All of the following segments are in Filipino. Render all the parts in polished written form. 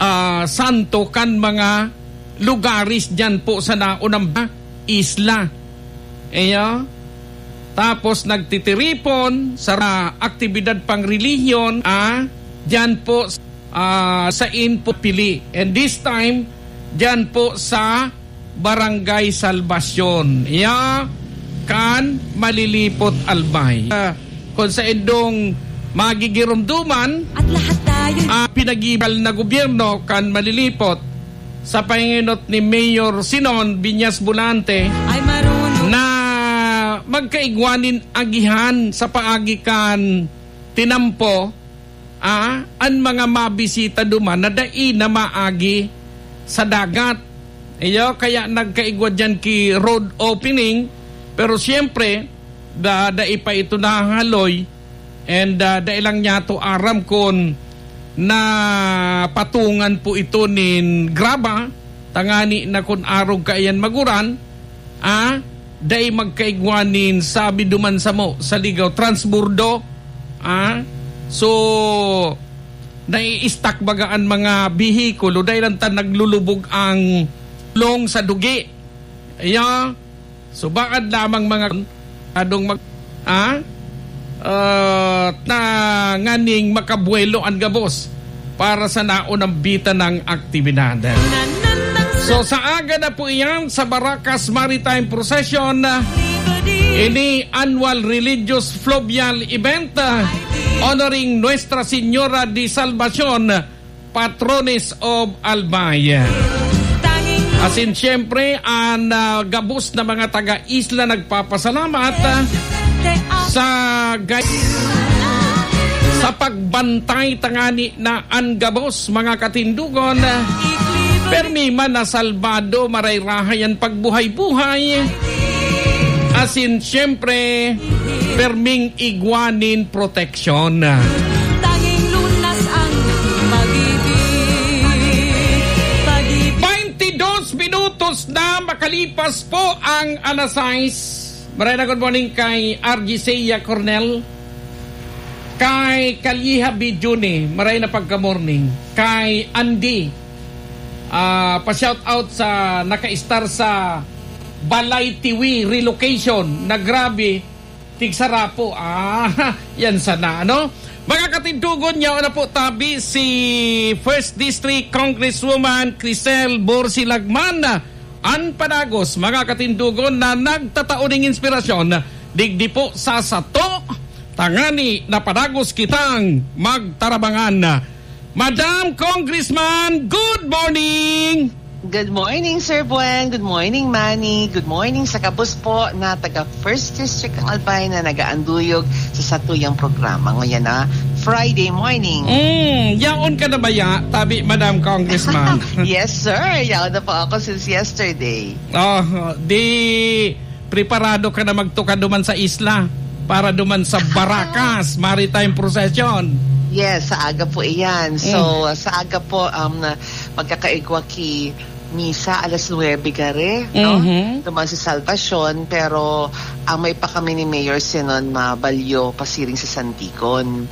santo kan mga lugaris dyan po sa naunang isla. Tapos nagtitiripon sa aktibidad pang relihiyon dyan po sa Inpopili. And this time, dyan po sa Barangay Salvacion. Kan Malilipot Albay. Kung sa indong magigirumduman at lahat tayo pinag-ibal na gobyerno kan Malilipot sa pahinginot ni Mayor Sinon Biñas Bulante ay na magkaigwanin agihan sa paagikan tinampo ang mga mabisita duman na dai na maagi sa dagat. Kaya nagkaigwa dyan ki road opening, pero siyempre dai pa ito nahaloy and dai lang niya to aram kon na patungan po ito nin graba tangani na kun arog kaayan maguran dai magkaigwanin sabi duman sa mo sa ligaw transbordo so nai-stack bagaan mga bihikulo dahil lang naglulubog ang long sa dugi. So bakit lamang mga adong na nganing makabuelo ang gabos para sa naunang bita ng aktibidad. So sa aga na po iyan sa Baracas Maritime Procession, ini annual religious fluvial event honoring Nuestra Señora de Salvacion, Patrones of Albay. Asin siyempre ang gabos na mga taga-isla nagpapasalamat sa pagbantay tangani na ang gabos mga katindugon. Permi man na salbado marayrahayan pagbuhay-buhay. Asin siyempre perming igwanin proteksyon. 22 minutos na makalipas po ang alas 6. Maray na good morning kay RG Seya Cornel, kay Kalyiha Bidjuni, maray na pagka-morning, kay Andy, pa-shout out sa naka-star sa Balay Tiwi relocation na grabe tigsara po. Yan sana mga katindugon niya na po tabi si First District Congresswoman Crisel Borsilagman an Panagos, mga katindugon na nagtataoning inspirasyon digdi po sa sato tangani na Panagos kitang magtarabangan. Madam Congressman, good morning! Good morning, Sir Bueng. Good morning, Manny. Good morning sa kabus po na taga First District ng Albay na nagaanduyog sa satuyang programa. Ngayon Friday morning. Yaon ka na ba tabi, Madam Congressman? Yes, sir. Yaon na po ako since yesterday. Di preparado ka na magtukad duman sa isla para duman sa Baracas Maritime Procession. Yes, sa aga po iyan. So, sa aga po, magkakaigwa ki misa alas 9 gare, no? Duman sa Salvacion, pero may pa kami ni Mayor Sinon mabalyo pasiring sa Santikon.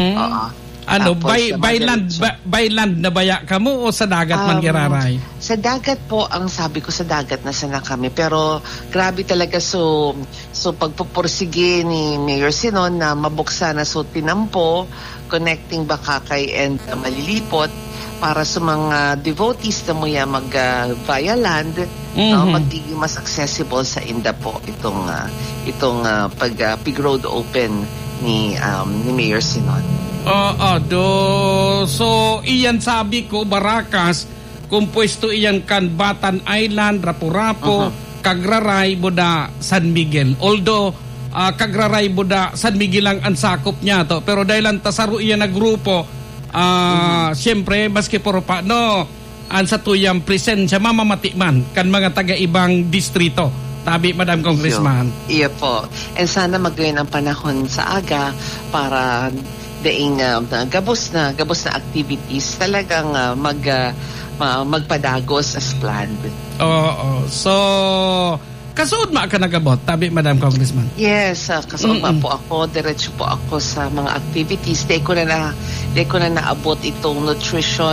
By land na baya ka mo o sa dagat man giraray? Sa dagat po, ang sabi ko sa dagat na sana kami, pero grabe talaga so pagpupursige ni Mayor Sinon na mabuksan na so tinampo connecting Bakakay and Malilipot para sa mga devotees na mo mag via land, magiging mas accessible sa inda po itong pig road open ni Mayor Sinon. So iyan sabi ko Baracas kung pwesto iyan kan Batan Island, Rapu-Rapu, Kagraray, Boda, San Miguel. Although Kagraray, Boda, San Miguel lang ang sakop niya to, pero dahil ang tasaro iyan na grupo, siyempre maski puro pa ang satuyang presensya mamamati man kan mga taga-ibang distrito. Tabi, Madam Congressman. Iya po. And sana magawin ang panahon sa aga para daing gabos na activities talagang magpadagos as planned. So kasuod ma ka nagabot, tabi, Madam Congressman? Yes, kasuod ma po ako, diretso po ako sa mga activities. Di ko na naabot itong nutrition